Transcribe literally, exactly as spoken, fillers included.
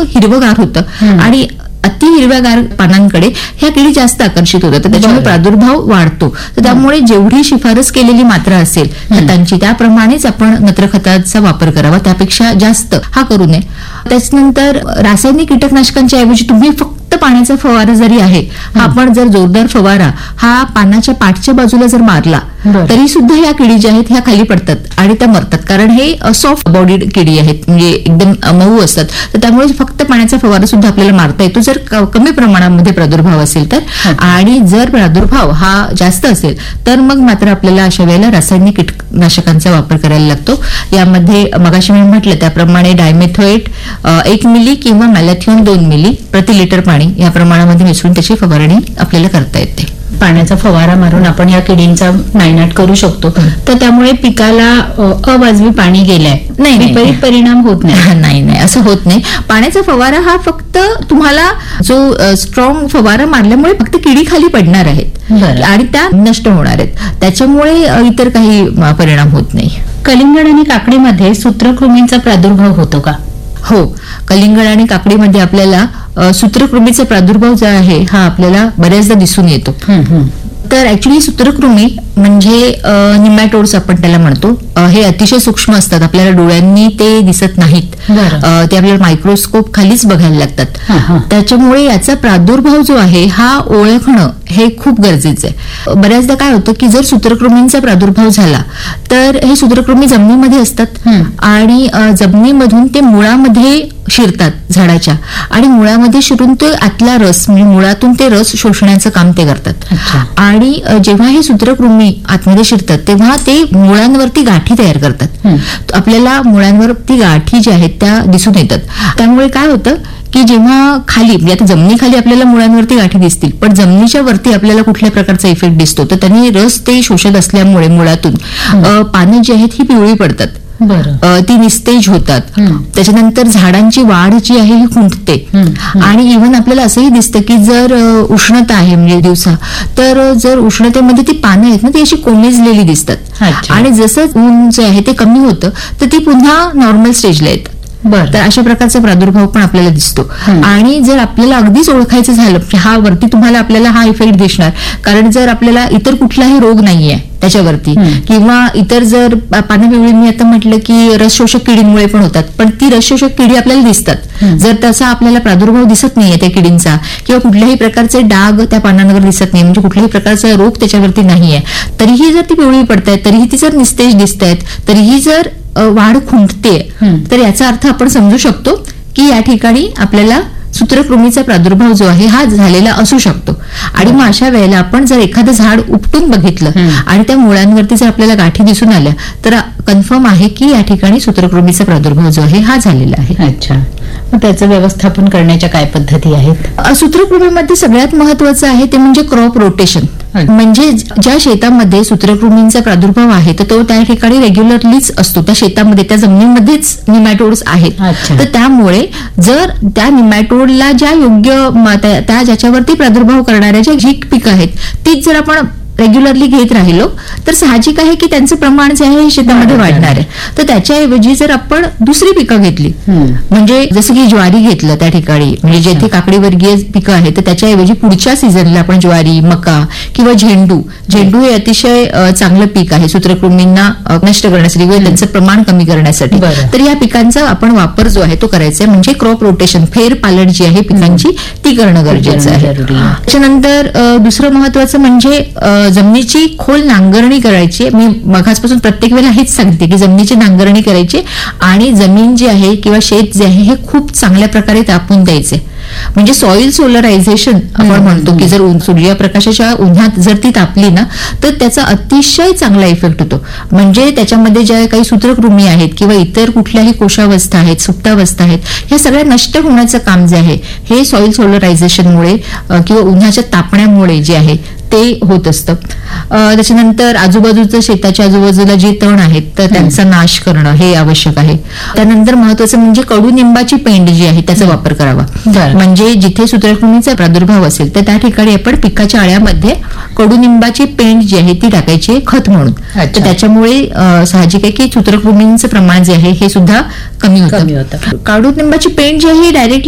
हिरवगार होतं आणि अति हिरव्यागार पानांकडे ह्या किडी जास्त आकर्षित होतात, तर त्याच्यामुळे प्रादुर्भाव वाढतो. तर त्यामुळे जेवढी शिफारस केलेली मात्रा असेल खतांची त्याप्रमाणेच आपण नत्र खताचा वापर करावा, त्यापेक्षा जास्त हा करू नये. त्याच्यानंतर रासायनिक कीटकनाशकांच्या ऐवजी तुम्ही फक्त पाण्याचा फवारा जरी आहे, हा आपण जर जोरदार फवारा हा पानाच्या पाठच्या बाजूला जर मारला तरी सुद्धा ह्या किडी ज्या आहेत ह्या खाली पडतात आणि त्या मरतात, कारण हे सॉफ्ट बॉडीड किडी आहेत, म्हणजे एकदम मऊ असतात. तर त्यामुळे फक्त पाण्याचा फवारा सुद्धा आपल्याला मारता येतो जर कमी प्रमाणामध्ये प्रादुर्भाव असेल तर. आणि जर प्रादुर्भाव हा जास्त असेल तर मग मात्र आपल्याला अशा वेळेला रासायनिक कीटकनाशकांचा वापर करायला लागतो. यामध्ये मगाशी मी म्हटलं त्याप्रमाणे डायमेथोएट एक मिली किंवा मॅलॅथिओन दोन मिली प्रति लिटर पाणी या प्रमाणामध्ये मिसळून त्याची फवारणी आपल्याला करता येते. पाण्याचा फवारा मारून आपण या किडींचा नायनाट करू शकतो. तर त्यामुळे पिकाला अवाजवी पाणी गेलंय नाही, विपरीत परिणाम होत नाही. नाही नाही असं होत नाही. पाण्याचा फवारा हा फक्त तुम्हाला जो स्ट्रॉंग फवारा मारल्यामुळे फक्त किडी खाली पडणार आहेत आणि त्या नष्ट होणार आहेत, त्याच्यामुळे इतर काही परिणाम होत नाही. कलिंगड आणि काकडीमध्ये सूत्रकृमींचा प्रादुर्भाव होतो का? हो, कलिंगड आणि काकडीमध्ये आपल्याला सूत्रकृमीचा प्रादुर्भाव जो आहे हा आपल्याला बऱ्याचदा दिसून येतो. तर ऍक्च्युली सूत्रकृमी म्हणजे निमॅटोड्स आपण त्याला म्हणतो. हे अतिशय सूक्ष्म असतात, आपल्याला डोळ्यांनी ते दिसत नाहीत, ते आपल्याला मायक्रोस्कोप खालीच बघायला लागतात. त्याच्यामुळे याचा प्रादुर्भाव जो आहे हा ओळखणं हे खूप गरजेचं आहे. बऱ्याचदा काय होतं की जर सूत्रकृमींचा प्रादुर्भाव झाला तर हे सूत्रकृमी जमिनीमध्ये असतात आणि जमिनीमधून ते मुळामध्ये शिरतात झाडाच्या आणि मुळामध्ये शिरून ते आतला रस म्हणजे मुळातून ते रस शोषण्याचं काम ते करतात. आणि जेव्हा हे सूत्रकृमी आतमध्ये शिरतात तेव्हा ते मुळांवरती गाठी तयार करतात. आपल्याला मुळांवरती गाठी ज्या आहेत त्या दिसून येतात. त्यामुळे काय होतं की जेव्हा खाली म्हणजे आता जमिनीखाली आपल्याला मुळांवरती गाठी दिसतील, पण जमिनीच्या वरती आपल्याला कुठल्या प्रकारचा इफेक्ट दिसतो तर त्यांनी रस ते शोषत असल्यामुळे मुळातून पानं जी आहेत ही पिवळी पडतात, ती निस्तेज होतात. त्याच्यानंतर झाडांची वाढ जी आहे ही खुंटते आणि इव्हन आपल्याला असंही दिसतं की जर उष्णता आहे म्हणजे दिवसा तर जर उष्णतेमध्ये ती पानं आहेत ना ती अशी कोमेजलेली दिसतात आणि जसं ऊन जे आहे ते कमी होतं तर ती पुन्हा नॉर्मल स्टेजला येतात. तर अशा प्रकारचा प्रादुर्भाव पण आपल्याला दिसतो. आणि जर आपल्याला अगदीच ओळखायचं झालं हा वरती तुम्हाला आपल्याला हा इफेक्ट दिसणार, कारण जर आपल्याला इतर कुठलाही रोग नाहीये त्याच्यावरती किंवा इतर जर पानं पिवळी मी आता म्हटलं की रसशोषक किडींमुळे पण होतात, पण ती रसशोषक किडी आपल्याला दिसतात. जर तसा आपल्याला प्रादुर्भाव दिसत नाहीये त्या किडींचा किंवा कुठल्याही प्रकारचे डाग त्या पानांवर दिसत नाही, म्हणजे कुठल्याही प्रकारचा रोग त्याच्यावरती नाहीये, तरीही जर ती पिवळी पडतायत, तरीही ती जर निस्तेज दिसतायत, तरीही जर वाढ खुंटते तर याचा अर्थ आपण समजू शकतो की या ठिकाणी आपल्याला सूत्रकृमीचा प्रादुर्भाव जो आहे हा झालेला असू शकतो. आणि मग अशा वेळेला आपण जर एखादं झाड उपटून बघितलं आणि त्या मुळांवरती जर आपल्याला गाठी दिसून आल्या तर कन्फर्म आहे की या ठिकाणी सूत्रकृमीचा प्रादुर्भाव जो आहे हा झालेला आहे. अच्छा, मग त्याचं व्यवस्थापन करण्याच्या काय पद्धती आहेत? सूत्रकृमीमध्ये सगळ्यात महत्वाचं आहे ते म्हणजे क्रॉप रोटेशन. म्हणजे ज्या शेतामध्ये सूत्रकृमींचा प्रादुर्भाव आहे तर तो त्या ठिकाणी रेग्युलरलीच असतो, त्या शेतामध्ये त्या जमिनीमध्येच निमॅटोड्स आहेत. तर त्यामुळे जर त्या निमॅटोडला ज्या योग्य त्या ज्याच्यावरती प्रादुर्भाव करणाऱ्या ज्या जी पिकं आहेत तीच जर आपण रेग्युलरली घेत राहिलो तर साहजिक आहे की त्यांचं प्रमाण जे आहे शेतामध्ये वाढणार आहे. तर त्याच्याऐवजी जर आपण दुसरी पिकं घेतली म्हणजे जसं की ज्वारी घेतलं त्या ठिकाणी म्हणजे जेथे काकडीवर्गीय पिकं आहेत तर त्याच्याऐवजी पुढच्या सीझनला आपण ज्वारी, मका किंवा झेंडू झेंडू हे अतिशय चांगलं पीक आहे सूत्रकृमींना नष्ट करण्यासाठी किंवा त्यांचं प्रमाण कमी करण्यासाठी. तर या पिकांचा आपण वापर जो आहे तो करायचा आहे. म्हणजे क्रॉप रोटेशन फेर पालट जी आहे पिकांची ती करणं गरजेचं आहे. त्याच्यानंतर दुसरं महत्वाचं म्हणजे जमिनीची खोल नांगरणी करायची. मी मगाचपासून प्रत्येक वेळेला हेच सांगते की जमिनीची नांगरणी करायची आणि जमीन जी आहे किंवा शेत जे आहे हे खूप चांगल्या प्रकारे तापून द्यायचे. म्हणजे सॉइल सोलरायझेशन आपण म्हणतो की जर सूर्यप्रकाशाच्या उन्हात जर ती तापली ना तर त्याचा अतिशय चांगला इफेक्ट होतो. म्हणजे त्याच्यामध्ये ज्या काही सूत्रकृमी आहेत किंवा इतर कुठल्याही कोशावस्था आहेत, सुप्तावस्था आहेत, ह्या सगळ्या नष्ट होण्याचं काम जे आहे हे सॉइल सोलरायझेशनमुळे किंवा उन्हाच्या तापण्यामुळे जे आहे ते होत असतं. त्याच्यानंतर आजूबाजूच्या शेताच्या आजूबाजूला जे तण आहेत तर त्यांचा नाश करणं हे आवश्यक आहे. त्यानंतर महत्वाचं म्हणजे कडुनिंबाची पेंड जी आहे त्याचा वापर करावा. म्हणजे जिथे सूत्रकृमीचा प्रादुर्भाव असेल तर त्या ठिकाणी आपण पिकाच्या अळ्यामध्ये कडुनिंबाची पेंड जी आहे ती टाकायची खत म्हणून. तर त्याच्यामुळे साहजिक आहे की सूत्रकृमींचं प्रमाण जे आहे हे सुद्धा कमी होतं. कडुनिंबाची पेंड जी आहे ही डायरेक्टली